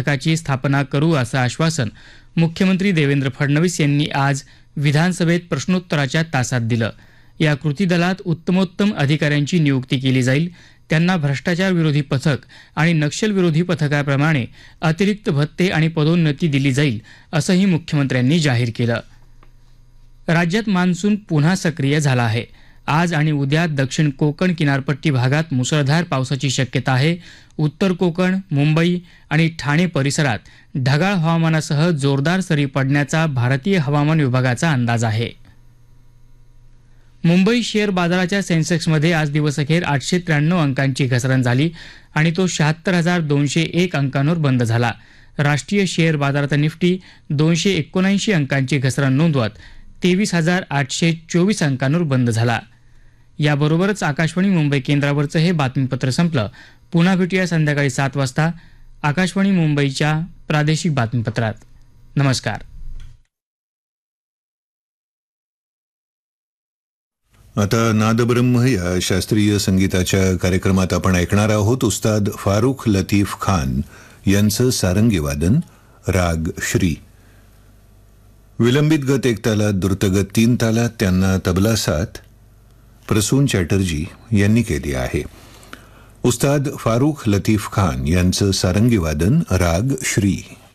पथकाची स्थापना करू असं आश्वासन मुख्यमंत्री देवेंद्र फडणवीस यांनी आज विधानसभेत प्रश्नोत्तराच्या तासात दिलं. या कृती दलात उत्तमोत्तम अधिकाऱ्यांची नियुक्ती केली जाईल. त्यांना भ्रष्टाचार विरोधी पथक आणि नक्षल विरोधी पथकाप्रमाणे अतिरिक्त भत्ते आणि पदोन्नती दिली जाईल असंही मुख्यमंत्र्यांनी जाहीर केलं. राज्यात मान्सून पुन्हा सक्रिय झाला आहे. आज आणि उद्या दक्षिण कोकण किनारपट्टी भागात मुसळधार पावसाची शक्यता आहे. उत्तर कोकण, मुंबई आणि ठाणे परिसरात ढगाळ हवामानासह जोरदार सरी पडण्याचा भारतीय हवामान विभागाचा अंदाज आहे. मुंबई शेअर बाजाराच्या सेन्सेक्समध्ये आज दिवसअखेर 893 अंकांची घसरण झाली आणि तो 76,201 अंकांवर बंद झाला. राष्ट्रीय शेअर बाजारात निफ्टी 279 अंकांची घसरण नोंदवत 23,824 अंकांवर बंद झाला. याबरोबरच आकाशवाणी मुंबई केंद्रावरचं हे बातमीपत्र संपलं. पुन्हा भेटूया संध्याकाळी 7 वाजता आकाशवाणी मुंबईच्या प्रादेशिक बातमीपत्रात. नमस्कार. आता नादब्रह्म या शास्त्रीय संगीताच्या कार्यक्रमात आपण ऐकणार आहोत उस्ताद फारुख लतीफ खान यांचं सारंगी वादन, राग श्री. विलंबित गत 1 तालात, द्रुतगत 3 तालात, त्यांना तबला साथ प्रसून चॅटर्जी यांनी केली आहे. उस्ताद फारुख लतीफ खान यांचं सारंगी वादन, राग श्री.